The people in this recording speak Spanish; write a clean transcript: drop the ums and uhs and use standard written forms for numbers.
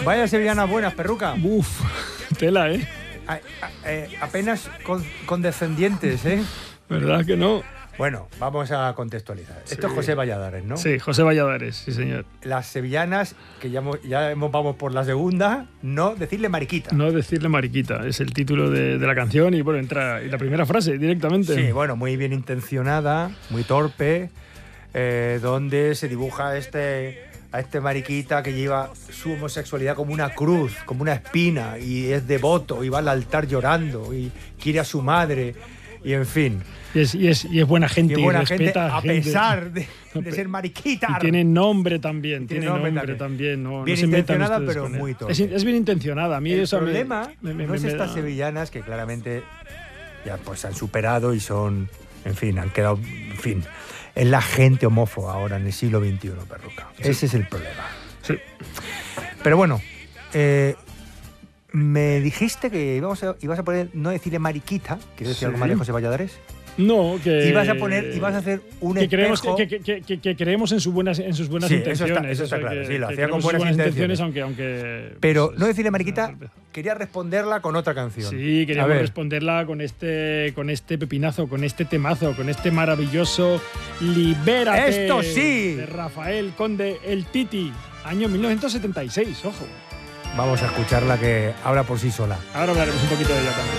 Vaya sevillanas buenas, perruca. Uf, tela, ¿eh? Apenas condescendientes, ¿eh? ¿Verdad que no? Bueno, vamos a contextualizar. Esto es José Valladares, ¿no? Sí, José Valladares, sí señor. Las sevillanas, que vamos por la segunda, no decirle mariquita. No decirle mariquita, es el título de la canción y bueno, entra y la primera frase directamente. Sí, bueno, muy bien intencionada, muy torpe, donde se dibuja a este mariquita que lleva su homosexualidad como una cruz, como una espina, y es devoto, y va al altar llorando, y quiere a su madre, y en fin. Y es buena gente, y buena respeta gente, a pesar de ser mariquita. Y tiene nombre también, tiene nombre también. No, bien no se intencionada, metan pero muy torpe. Es bien intencionada. A mí el eso problema no es estas sevillanas que claramente ya pues han superado y son, en fin, han quedado, en fin, es la gente homófoba ahora en el siglo XXI, perruca. Sí. Ese es el problema. Sí. Pero bueno, me dijiste que ibas a poner, no decirle mariquita, ¿quieres decir algo más de José Valladares? No, que ibas a hacer un espejo. Que creemos en sus buenas intenciones. Eso está claro. Sí, lo hacía con buenas intenciones. Aunque pero no decirle mariquita, quería responderla con otra canción. Sí, queríamos responderla con este pepinazo, con este temazo, con este maravilloso Libérate. ¡Esto sí! De Rafael Conde, el Titi, año 1976, ojo. Vamos a escucharla, que habla por sí sola. Ahora hablaremos un poquito de ella también.